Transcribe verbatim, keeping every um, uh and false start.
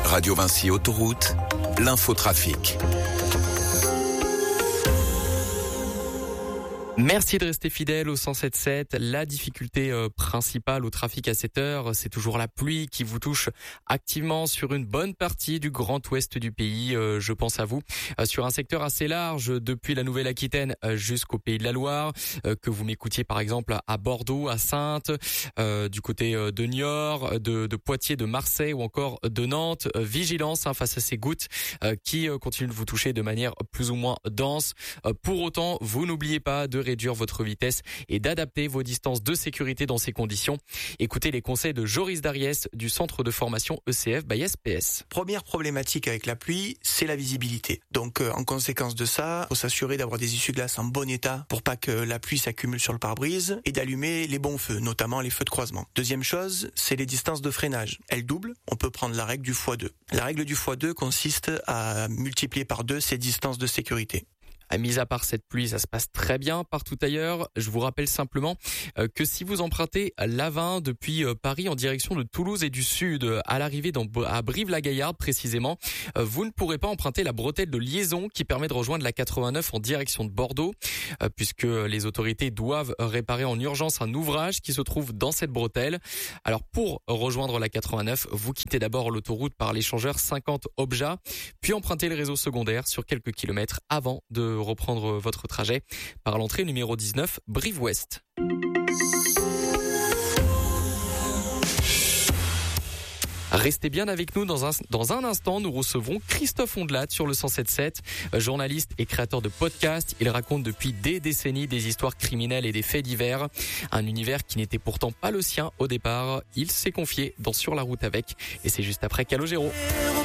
Radio Vinci Autoroute, l'infotrafic. Merci de rester fidèle au cent sept sept. La difficulté euh, principale au trafic à cette heure, c'est toujours la pluie qui vous touche activement sur une bonne partie du grand ouest du pays. Euh, je pense à vous. Euh, sur un secteur assez large, depuis la Nouvelle-Aquitaine euh, jusqu'au Pays de la Loire, euh, que vous m'écoutiez par exemple à Bordeaux, à Saintes, euh, du côté euh, de Niort, de, de Poitiers, de Marseille ou encore de Nantes. Euh, vigilance hein, face à ces gouttes euh, qui euh, continuent de vous toucher de manière plus ou moins dense. Euh, pour autant, vous n'oubliez pas de réduire votre vitesse et d'adapter vos distances de sécurité dans ces conditions. Écoutez les conseils de Joris Dariès du centre de formation E C F by S P S. Première problématique avec la pluie, c'est la visibilité. Donc euh, en conséquence de ça, il faut s'assurer d'avoir des essuie-glaces en bon état pour pas que la pluie s'accumule sur le pare-brise et d'allumer les bons feux, notamment les feux de croisement. Deuxième chose, c'est les distances de freinage. Elles doublent, on peut prendre la règle du fois deux. La règle du fois deux consiste à multiplier par deux ces distances de sécurité. Mis à part cette pluie, ça se passe très bien partout ailleurs. Je vous rappelle simplement que si vous empruntez l'A vingt depuis Paris en direction de Toulouse et du Sud, à l'arrivée dans, à Brive-la-Gaillarde précisément, vous ne pourrez pas emprunter la bretelle de liaison qui permet de rejoindre la quatre-vingt-neuf en direction de Bordeaux, puisque les autorités doivent réparer en urgence un ouvrage qui se trouve dans cette bretelle. Alors pour rejoindre la quatre-vingt-neuf, vous quittez d'abord l'autoroute par l'échangeur cinquante Obja, puis empruntez le réseau secondaire sur quelques kilomètres avant de reprendre votre trajet par l'entrée numéro dix-neuf, Brive-Ouest. Restez bien avec nous dans un, dans un instant. Nous recevons Christophe Ondelat sur le cent sept sept, journaliste et créateur de podcasts. Il raconte depuis des décennies des histoires criminelles et des faits divers. Un univers qui n'était pourtant pas le sien au départ. Il s'est confié dans Sur la route avec. Et c'est juste après Calogero.